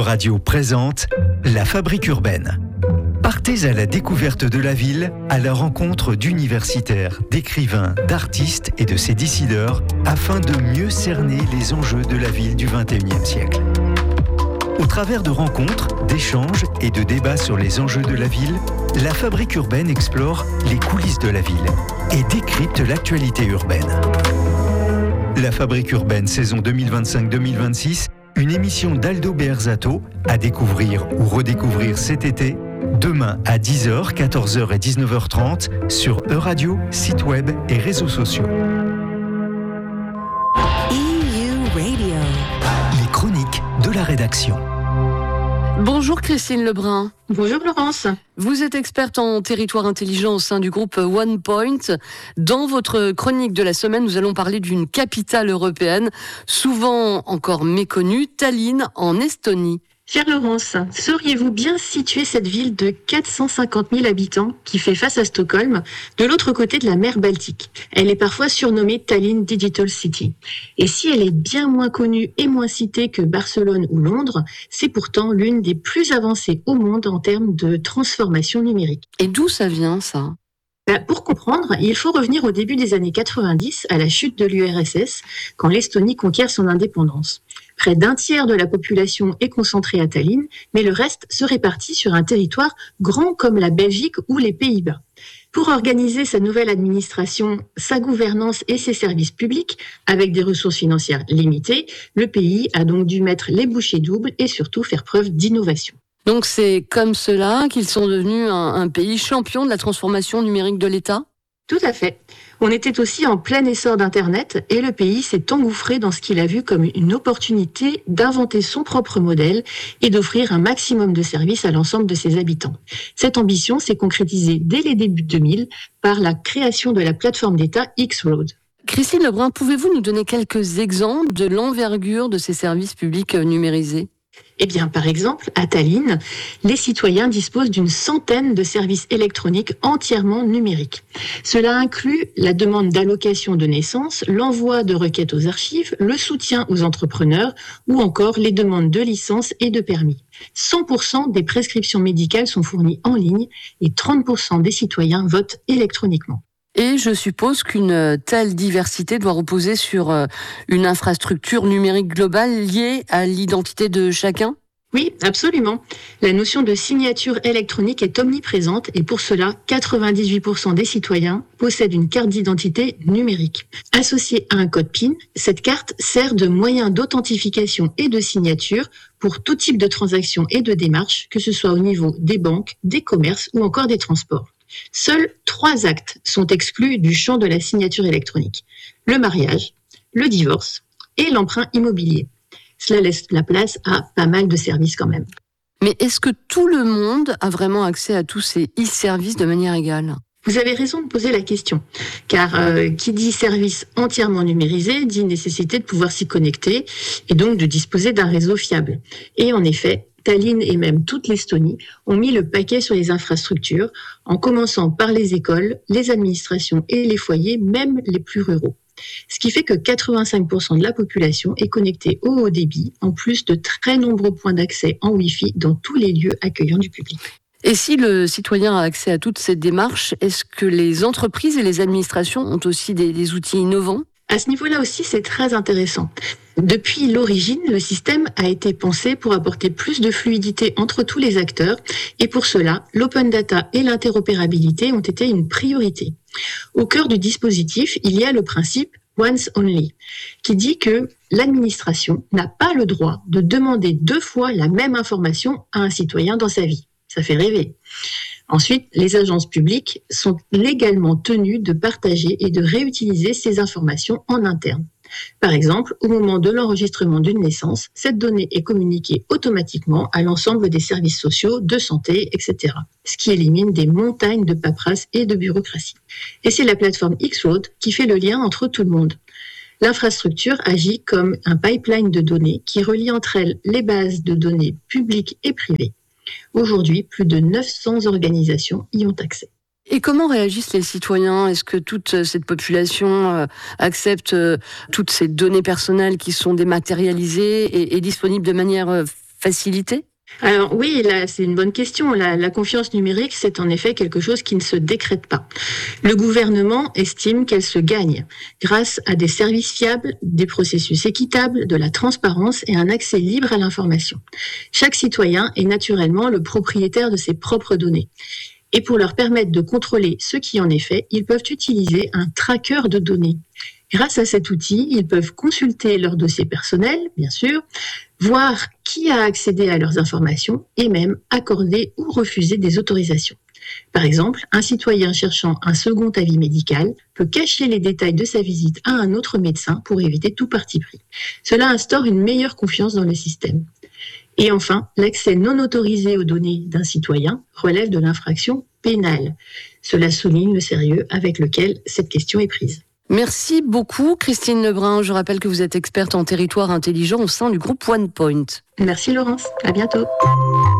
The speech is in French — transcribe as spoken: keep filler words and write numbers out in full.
Radio présente La Fabrique urbaine. Partez à la découverte de la ville, à la rencontre d'universitaires, d'écrivains, d'artistes et de ses décideurs, afin de mieux cerner les enjeux de la ville du vingt et unième siècle. Au travers de rencontres, d'échanges et de débats sur les enjeux de la ville, La Fabrique urbaine explore les coulisses de la ville et décrypte l'actualité urbaine. La Fabrique urbaine saison deux mille vingt-cinq deux mille vingt-six, une émission d'Aldo Beerzato à découvrir ou redécouvrir cet été, demain à dix heures, quatorze heures et dix-neuf heures trente sur Euradio, site web et réseaux sociaux. E U Radio. Les chroniques de la rédaction. Bonjour Christine Lebrun. Bonjour Laurence. Vous êtes experte en territoire intelligent au sein du groupe OnePoint. Dans votre chronique de la semaine, nous allons parler d'une capitale européenne, souvent encore méconnue, Tallinn en Estonie. Chère Laurence, sauriez-vous bien situer cette ville de quatre cent cinquante mille habitants qui fait face à Stockholm, de l'autre côté de la mer Baltique? Elle est parfois surnommée Tallinn Digital City. Et si elle est bien moins connue et moins citée que Barcelone ou Londres, c'est pourtant l'une des plus avancées au monde en termes de transformation numérique. Et d'où ça vient, ça ? Ben, pour comprendre, il faut revenir au début des années quatre-vingt-dix, à la chute de l'U R S S, quand l'Estonie conquiert son indépendance. Près d'un tiers de la population est concentrée à Tallinn, mais le reste se répartit sur un territoire grand comme la Belgique ou les Pays-Bas. Pour organiser sa nouvelle administration, sa gouvernance et ses services publics, avec des ressources financières limitées, le pays a donc dû mettre les bouchées doubles et surtout faire preuve d'innovation. Donc c'est comme cela qu'ils sont devenus un, un pays champion de la transformation numérique de l'État ? Tout à fait. On était aussi en plein essor d'Internet et le pays s'est engouffré dans ce qu'il a vu comme une opportunité d'inventer son propre modèle et d'offrir un maximum de services à l'ensemble de ses habitants. Cette ambition s'est concrétisée dès les débuts deux mille par la création de la plateforme d'État X-Road. Christine Lebrun, pouvez-vous nous donner quelques exemples de l'envergure de ces services publics numérisés ? Eh bien, par exemple, à Tallinn, les citoyens disposent d'une centaine de services électroniques entièrement numériques. Cela inclut la demande d'allocation de naissance, l'envoi de requêtes aux archives, le soutien aux entrepreneurs ou encore les demandes de licence et de permis. cent pour cent des prescriptions médicales sont fournies en ligne et trente pour cent des citoyens votent électroniquement. Et je suppose qu'une telle diversité doit reposer sur une infrastructure numérique globale liée à l'identité de chacun ? Oui, absolument. La notion de signature électronique est omniprésente et pour cela, quatre-vingt-dix-huit pour cent des citoyens possèdent une carte d'identité numérique. Associée à un code P I N, cette carte sert de moyen d'authentification et de signature pour tout type de transactions et de démarches, que ce soit au niveau des banques, des commerces ou encore des transports. Seuls trois actes sont exclus du champ de la signature électronique. Le mariage, le divorce et l'emprunt immobilier. Cela laisse la place à pas mal de services quand même. Mais est-ce que tout le monde a vraiment accès à tous ces e-services de manière égale ? Vous avez raison de poser la question, car euh, qui dit service entièrement numérisé dit nécessité de pouvoir s'y connecter et donc de disposer d'un réseau fiable. Et en effet, Tallinn et même toute l'Estonie ont mis le paquet sur les infrastructures, en commençant par les écoles, les administrations et les foyers, même les plus ruraux. Ce qui fait que quatre-vingt-cinq pour cent de la population est connectée au haut débit, en plus de très nombreux points d'accès en Wi-Fi dans tous les lieux accueillant du public. Et si le citoyen a accès à toutes ces démarches, est-ce que les entreprises et les administrations ont aussi des, des outils innovants ? À ce niveau-là aussi, c'est très intéressant. Depuis l'origine, le système a été pensé pour apporter plus de fluidité entre tous les acteurs et pour cela, l'open data et l'interopérabilité ont été une priorité. Au cœur du dispositif, il y a le principe once only, qui dit que l'administration n'a pas le droit de demander deux fois la même information à un citoyen dans sa vie. Ça fait rêver. Ensuite, les agences publiques sont légalement tenues de partager et de réutiliser ces informations en interne. Par exemple, au moment de l'enregistrement d'une naissance, cette donnée est communiquée automatiquement à l'ensemble des services sociaux, de santé, et cetera. Ce qui élimine des montagnes de paperasse et de bureaucratie. Et c'est la plateforme X-Road qui fait le lien entre tout le monde. L'infrastructure agit comme un pipeline de données qui relie entre elles les bases de données publiques et privées. Aujourd'hui, plus de neuf cents organisations y ont accès. Et comment réagissent les citoyens ? Est-ce que toute cette population euh, accepte euh, toutes ces données personnelles qui sont dématérialisées et, et disponibles de manière euh, faciliter ? Alors oui, là, c'est une bonne question. La, la confiance numérique, c'est en effet quelque chose qui ne se décrète pas. Le gouvernement estime qu'elle se gagne grâce à des services fiables, des processus équitables, de la transparence et un accès libre à l'information. Chaque citoyen est naturellement le propriétaire de ses propres données. Et pour leur permettre de contrôler ce qui en est fait, ils peuvent utiliser un tracker de données. Grâce à cet outil, ils peuvent consulter leurs dossiers personnels, bien sûr, voir qui a accédé à leurs informations et même accorder ou refuser des autorisations. Par exemple, un citoyen cherchant un second avis médical peut cacher les détails de sa visite à un autre médecin pour éviter tout parti pris. Cela instaure une meilleure confiance dans le système. Et enfin, l'accès non autorisé aux données d'un citoyen relève de l'infraction pénale. Cela souligne le sérieux avec lequel cette question est prise. Merci beaucoup Christine Lebrun. Je rappelle que vous êtes experte en territoire intelligent au sein du groupe OnePoint. Merci Laurence, à bientôt.